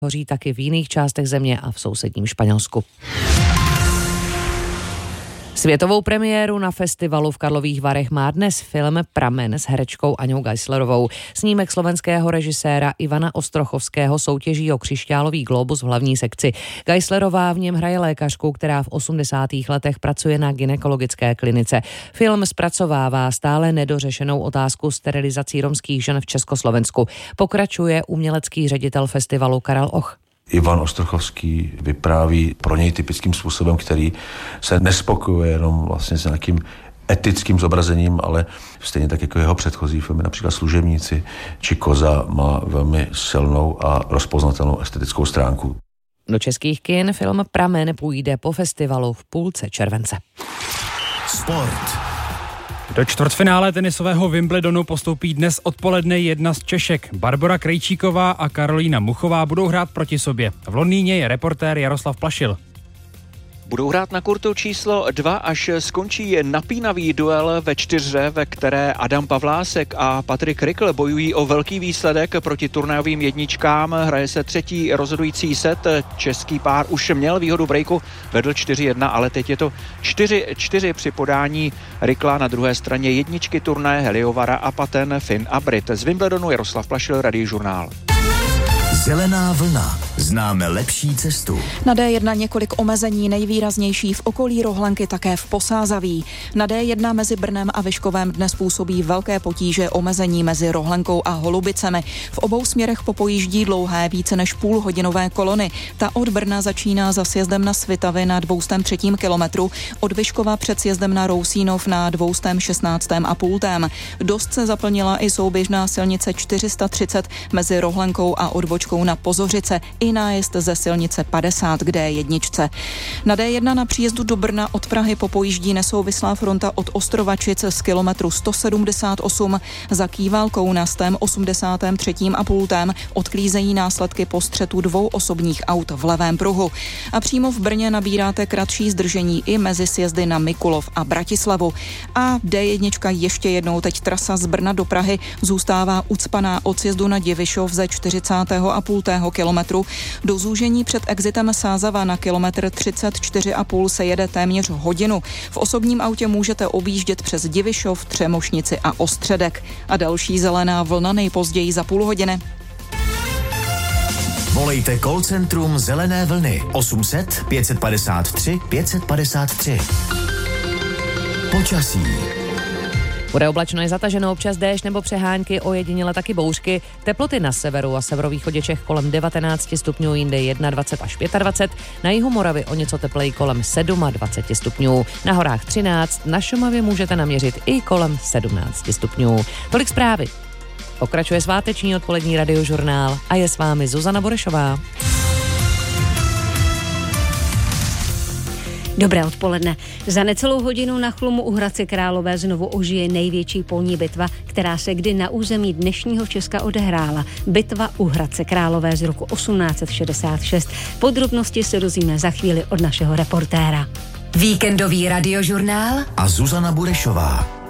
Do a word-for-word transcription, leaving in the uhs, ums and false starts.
Hoří taky v jiných částech země a v sousedním Španělsku. Světovou premiéru na festivalu v Karlových Varech má dnes film Pramen s herečkou Aňou Geislerovou. Snímek slovenského režiséra Ivana Ostrochovského soutěží o křišťálový glóbus v hlavní sekci. Geislerová v něm hraje lékařku, která v osmdesátých letech pracuje na gynekologické klinice. Film zpracovává stále nedořešenou otázku sterilizací romských žen v Československu. Pokračuje umělecký ředitel festivalu Karel Och. Ivan Ostrochovský vypráví pro něj typickým způsobem, který se nespokojuje jenom vlastně s nějakým etickým zobrazením, ale stejně tak jako jeho předchozí filmy, například Služebníci či Koza, má velmi silnou a rozpoznatelnou estetickou stránku. Do českých kin film Pramen půjde po festivalu v půlce července. Sport. Do čtvrtfinále tenisového Wimbledonu postoupí dnes odpoledne jedna z Češek. Barbora Krejčíková a Karolína Muchová budou hrát proti sobě. V Londýně je reportér Jaroslav Plašil. Budou hrát na kurtu číslo dva, až skončí napínavý duel ve čtyřhře, ve které Adam Pavlásek a Patrik Rikl bojují o velký výsledek proti turnajovým jedničkám. Hraje se třetí rozhodující set. Český pár už měl výhodu breaku, vedl čtyři jedna, ale teď je to čtyři čtyři při podání Rikla. Na druhé straně jedničky turnaje Heliovara a Paten, Finn a Brit. Z Wimbledonu Jaroslav Plašil, Radiožurnál. Zelená vlna. Známe lepší cestu. Na D jedna několik omezení, nejvýraznější v okolí Rohlenky, také v Posázaví. Na D jedna mezi Brnem a Vyškovem dnes působí velké potíže, omezení mezi Rohlenkou a Holubicemi. V obou směrech popojíždí dlouhé více než půlhodinové kolony. Ta od Brna začíná za sjezdem na Svitavy na dvoustém třetím kilometru, od Vyškova před sjezdem na Rousínov na dvoustém šestnáctém a půltém. Dost se zaplnila i souběžná silnice čtyři sta třicet mezi Rohlenkou a odbočkou na Pozořice i nájezd ze silnice padesát k D jedna. Na D jedna na příjezdu do Brna od Prahy popojíždí nesouvislá fronta od Ostrovačic z kilometru sto sedmdesát osm. Za Kývalkou na stém osmdesátém třetím a půltém odklízejí následky po střetu dvou osobních aut v levém pruhu. A přímo v Brně nabíráte kratší zdržení i mezi sjezdy na Mikulov a Bratislavu. A D jedna ještě jednou, teď trasa z Brna do Prahy zůstává ucpaná od sjezdu na Divišov ze čtyřicátého a půltého kilometru. Do zúžení před exitem Sázava na kilometr třicet čtyři a půl se jede téměř hodinu. V osobním autě můžete objíždět přes Divišov, Třemošnici a Ostředek. A další zelená vlna nejpozději za půl hodiny. Volejte call centrum Zelené vlny osm set pět padesát tři pět padesát tři. Počasí. Bude oblačno, je zataženo, občas déšť nebo přehánky, ojediněle taky bouřky. Teploty na severu a severovýchodě Čech kolem devatenáct stupňů, jinde dvacet jedna až dvacet pět. Na jihu Moravy o něco tepleji kolem dvacet sedm stupňů. Na horách třináct, na Šumavě můžete naměřit i kolem sedmnáct stupňů. Tolik zprávy. Pokračuje sváteční odpolední Radiožurnál a je s vámi Zuzana Burešová. Dobré odpoledne. Za necelou hodinu na Chlumu u Hradce Králové znovu ožije největší polní bitva, která se kdy na území dnešního Česka odehrála. Bitva u Hradce Králové z roku osmnáct set šedesát šest. Podrobnosti se dozvíme za chvíli od našeho reportéra. Víkendový Radiožurnál a Zuzana Burešová.